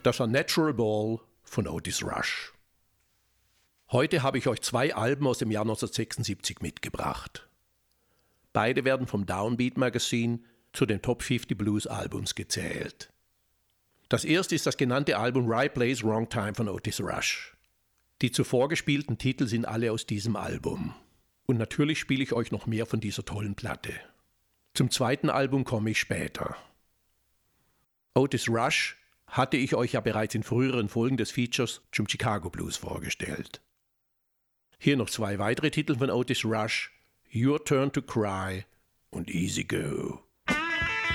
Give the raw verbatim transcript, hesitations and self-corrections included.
Das war Natural Ball von Otis Rush. Heute habe ich euch zwei Alben aus dem Jahr neunzehnhundertsechsundsiebzig mitgebracht. Beide werden vom Downbeat Magazine zu den Top fünfzig Blues Albums gezählt. Das erste ist das genannte Album Right Place, Wrong Time von Otis Rush. Die zuvor gespielten Titel sind alle aus diesem Album. Und natürlich spiele ich euch noch mehr von dieser tollen Platte. Zum zweiten Album komme ich später. Otis Rush hatte ich euch ja bereits in früheren Folgen des Features zum Chicago Blues vorgestellt. Hier noch zwei weitere Titel von Otis Rush, Your Turn to Cry und Easy Go.